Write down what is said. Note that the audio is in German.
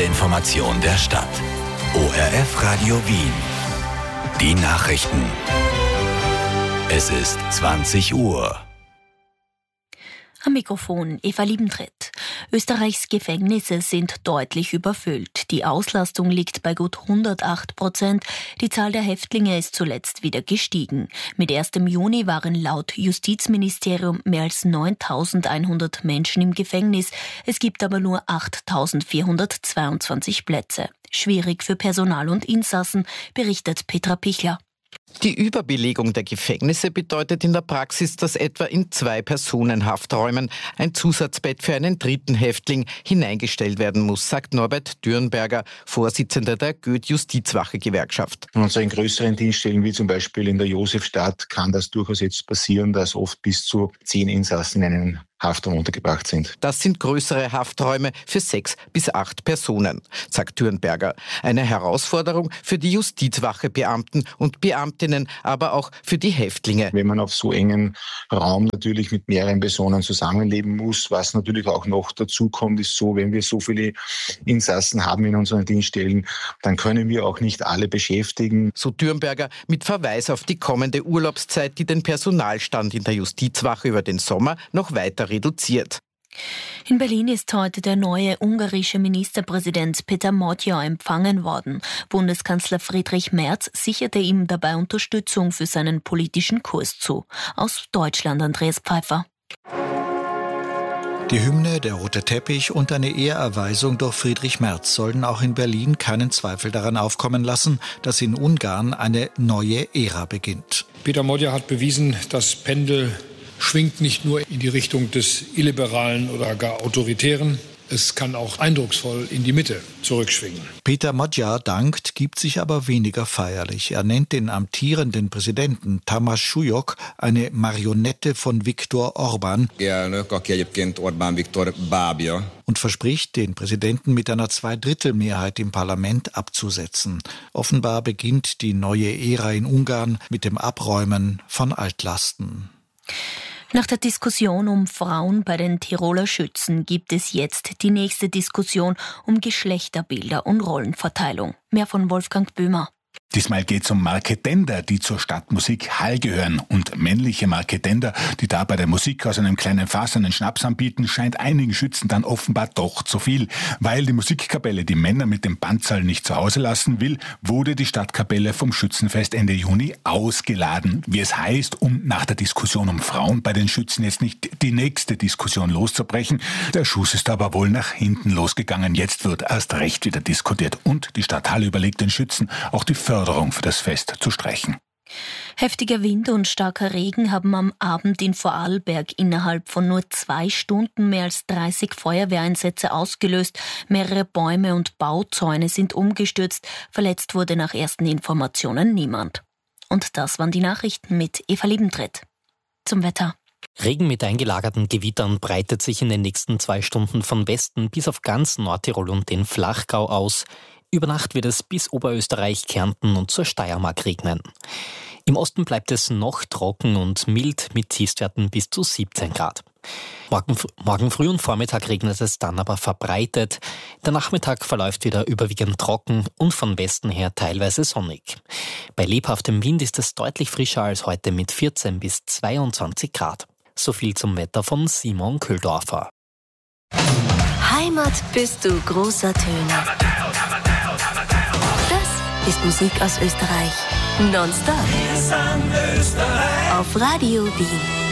Information der Stadt. ORF Radio Wien. Die Nachrichten. Es ist 20 Uhr. Am Mikrofon Eva Liebentritt. Österreichs Gefängnisse sind deutlich überfüllt. Die Auslastung liegt bei gut 108%. Die Zahl der Häftlinge ist zuletzt wieder gestiegen. Mit 1. Juni waren laut Justizministerium mehr als 9.100 Menschen im Gefängnis. Es gibt aber nur 8.422 Plätze. Schwierig für Personal und Insassen, berichtet Petra Pichler. Die Überbelegung der Gefängnisse bedeutet in der Praxis, dass etwa in 2 Personenhafträumen ein Zusatzbett für einen dritten Häftling hineingestellt werden muss, sagt Norbert Dürnberger, Vorsitzender der Goethe-Justizwache-Gewerkschaft. In unseren größeren Dienststellen, wie zum Beispiel in der Josefstadt, kann das durchaus jetzt passieren, dass oft bis zu 10 Insassen in einen Haftraum untergebracht sind. Das sind größere Hafträume für 6 bis 8 Personen, sagt Dürnberger. Eine Herausforderung für die Justizwache-Beamten und Beamtinnen, aber auch für die Häftlinge. Wenn man auf so engen Raum natürlich mit mehreren Personen zusammenleben muss, was natürlich auch noch dazu kommt, ist so, wenn wir so viele Insassen haben in unseren Dienststellen, dann können wir auch nicht alle beschäftigen. So Dürnberger mit Verweis auf die kommende Urlaubszeit, die den Personalstand in der Justizwache über den Sommer noch weiter reduziert. In Berlin ist heute der neue ungarische Ministerpräsident Péter Magyar empfangen worden. Bundeskanzler Friedrich Merz sicherte ihm dabei Unterstützung für seinen politischen Kurs zu. Aus Deutschland Andreas Pfeiffer. Die Hymne, der rote Teppich und eine Ehrerweisung durch Friedrich Merz sollten auch in Berlin keinen Zweifel daran aufkommen lassen, dass in Ungarn eine neue Ära beginnt. Péter Magyar hat bewiesen, das Pendel schwingt nicht nur in die Richtung des Illiberalen oder gar Autoritären, es kann auch eindrucksvoll in die Mitte zurückschwingen. Péter Magyar dankt, gibt sich aber weniger feierlich. Er nennt den amtierenden Präsidenten Tamás Súlyog eine Marionette von Viktor Orbán und verspricht, den Präsidenten mit einer Zweidrittelmehrheit im Parlament abzusetzen. Offenbar beginnt die neue Ära in Ungarn mit dem Abräumen von Altlasten. Nach der Diskussion um Frauen bei den Tiroler Schützen gibt es jetzt die nächste Diskussion um Geschlechterbilder und Rollenverteilung. Mehr von Wolfgang Böhmer. Diesmal geht es um Marketender, die zur Stadtmusik Hall gehören. Und männliche Marketender, die da bei der Musik aus einem kleinen Fass einen Schnaps anbieten, scheint einigen Schützen dann offenbar doch zu viel. Weil die Musikkapelle die Männer mit dem Bandzal nicht zu Hause lassen will, wurde die Stadtkapelle vom Schützenfest Ende Juni ausgeladen. Wie es heißt, um nach der Diskussion um Frauen bei den Schützen jetzt nicht die nächste Diskussion loszubrechen. Der Schuss ist aber wohl nach hinten losgegangen. Jetzt wird erst recht wieder diskutiert. Und die Stadt Hall überlegt den Schützen, auch die Förderung für das Fest zu streichen. Heftiger Wind und starker Regen haben am Abend in Vorarlberg innerhalb von nur 2 Stunden mehr als 30 Feuerwehreinsätze ausgelöst. Mehrere Bäume und Bauzäune sind umgestürzt. Verletzt wurde nach ersten Informationen niemand. Und das waren die Nachrichten mit Eva Liebentritt. Zum Wetter. Regen mit eingelagerten Gewittern breitet sich in den nächsten 2 Stunden von Westen bis auf ganz Nordtirol und den Flachgau aus. Über Nacht wird es bis Oberösterreich, Kärnten und zur Steiermark regnen. Im Osten bleibt es noch trocken und mild mit Tiefstwerten bis zu 17 Grad. Morgen früh und Vormittag regnet es dann aber verbreitet. Der Nachmittag verläuft wieder überwiegend trocken und von Westen her teilweise sonnig. Bei lebhaftem Wind ist es deutlich frischer als heute mit 14 bis 22 Grad. So viel zum Wetter von Simon Köhldorfer. Heimat bist du großer Töne. Das ist Musik aus Österreich. Nonstop. Auf Radio Wien.